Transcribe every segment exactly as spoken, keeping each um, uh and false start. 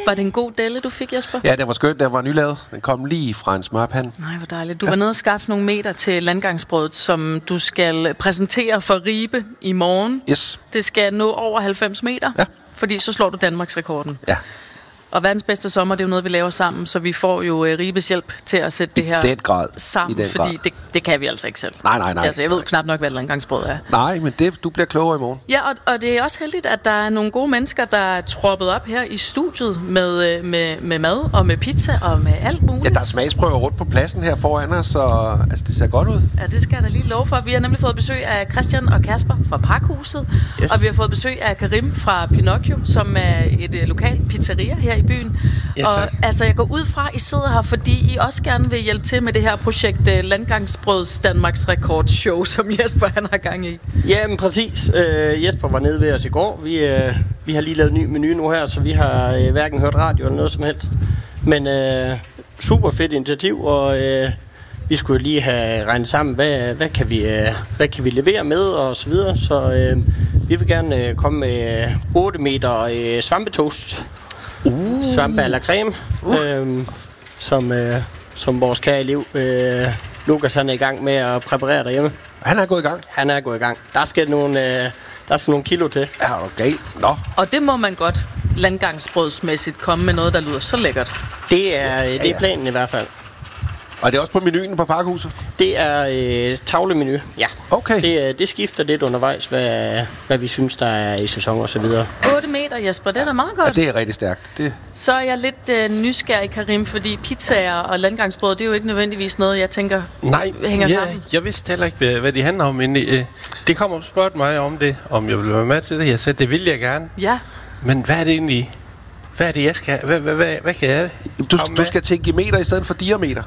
Var det en god delle, du fik, Jesper? Ja, den var skønt. Den var nylavet. Den kom lige fra en smørpande. Nej, hvor dejligt. Du var nede og skaffe nogle meter til landgangsbrødet, som du skal præsentere for Ribe i morgen. Yes. Det skal nå over halvfems meter, ja. fordi så slår du Danmarks rekorden. Ja. Og verdens bedste sommer, det er jo noget, vi laver sammen, så vi får jo uh, Ribes hjælp til at sætte det her I den grad. sammen, I den fordi grad. Det, det kan vi altså ikke selv. Nej, nej, nej. Altså, jeg ved knap nok, hvad et landgangsbrød er. Nej, men det, du bliver klogere i morgen. Ja, og, og det er også heldigt, at der er nogle gode mennesker, der er troppet op her i studiet med, med, med mad og med pizza og med alt muligt. Ja, der er smagsprøver rundt på pladsen her foran os, så altså, det ser godt ud. Ja, det skal jeg da lige love for. Vi har nemlig fået besøg af Christian og Kasper fra Pakhuset, yes. Og vi har fået besøg af Karim fra Pinocchio, som er et uh, lokalt pizzeria her i byen. Ja, og altså, jeg går ud fra, at I sidder her, fordi I også gerne vil hjælpe til med det her projekt uh, Landgangsbrøds Danmarks Rekordshow, som Jesper han har gang i. Ja, men præcis. Uh, Jesper var nede ved os i går. Vi, uh, vi har lige lavet en ny menu nu her, så vi har uh, hverken hørt radio eller noget som helst. Men uh, super fedt initiativ, og uh, vi skulle lige have regnet sammen, hvad, hvad, kan vi, uh, hvad kan vi levere med, og så videre. Så uh, vi vil gerne uh, komme med otte meter uh, svampetoast. Uh. Svampe à la creme, uh. øhm, som, øh, som vores kære elev øh, Lukas han er i gang med at præparere derhjemme. Han er gået i gang? Han er gået i gang. Der skal nogle, øh, der skal nogle kilo til. Ja, du galt. Nå. Og det må man godt landgangsbrødsmæssigt komme med noget, der lyder så lækkert. Det er, det er planen i hvert fald. Og det er også på menuen på Pakhuset? Det er øh, tavlemenu, ja. Okay. Det, det skifter lidt undervejs, hvad, hvad vi synes, der er i sæson og så videre. otte meter, Jesper, det er da meget godt. Ja, det er rigtig stærkt. Det... Så er jeg lidt øh, nysgerrig, Karim, fordi pizzaer og landgangsbrød, det er jo ikke nødvendigvis noget, jeg tænker Nej, hænger ja, sammen. Jeg vidste heller ikke, hvad, hvad det handler om, men øh, det kommer og spurgte mig om det, om jeg ville være med til det. Jeg sagde, det vil jeg gerne. Ja. Men hvad er det egentlig? Hvad er det, jeg skal? Hvad, hvad, hvad, hvad kan jeg? Du, du skal tænke i meter i stedet for diameter.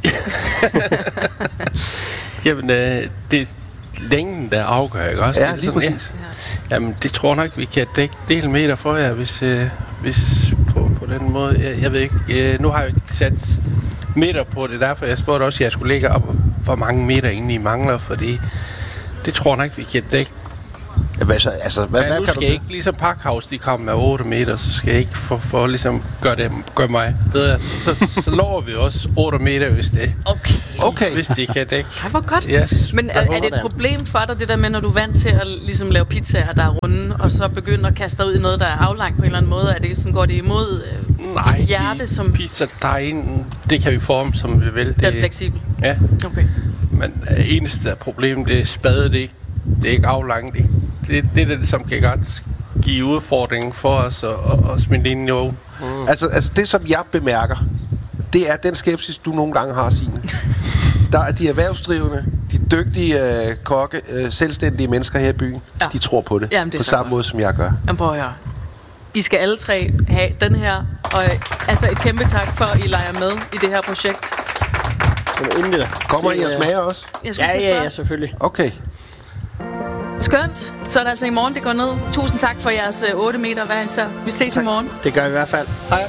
Jamen, øh, det er længden, der afgør, ikke også? Ja, det er lige sådan, præcis. Ja. Jamen, det tror nok, vi kan dække del meter for jer, hvis, øh, hvis på, på den måde. Jeg, jeg ved ikke, øh, nu har jeg ikke sat meter på det, derfor jeg spurgte også, at jeg skulle lægge op, hvor mange meter egentlig I mangler, fordi det tror nok, vi kan dække. Jamen, altså, altså, hvad, Men hvad nu kan skal du jeg ikke, ligesom Pakhuset, de kommer med otte meter, så skal jeg ikke for, for ligesom gøre, det, gøre mig bedre. Så, så, så lover vi også otte meter, hvis det, okay. Okay. hvis det kan dække. Ej, hvor godt. Yes. Men er, er det et problem for dig, det der med, når du er vant til at ligesom lave pizzaer, der er runde, og så begynder at kaste dig ud i noget, der er aflangt på en eller anden måde? Er det sådan, går det imod øh, Nej, dit hjerte? Som pizza dejen, det kan vi forme, som vi vil. Det er fleksibel? Ja. Okay. Men øh, eneste problem, det er spade, det, det er ikke aflangt. Det, det, det er det, som kan godt give udfordringen for os og, og, og smide ind i ovnen. Mm. Altså, altså det, som jeg bemærker, det er den skepsis, du nogle gange har, Signe. Der er de erhvervsdrivende, de dygtige øh, kokke, øh, selvstændige mennesker her i byen, ja. De tror på det, Jamen, det på samme godt. måde, som jeg gør. Jamen, prøv at høre. I skal alle tre have den her, og altså et kæmpe tak for, at I leger med i det her projekt. Kommer I og smager også? Ja, ja, ja, selvfølgelig. Okay. Skønt. Så er det altså i morgen, det går ned. Tusind tak for jeres otte meter hver især. Vi ses tak. i morgen. Det gør vi i hvert fald. Hej.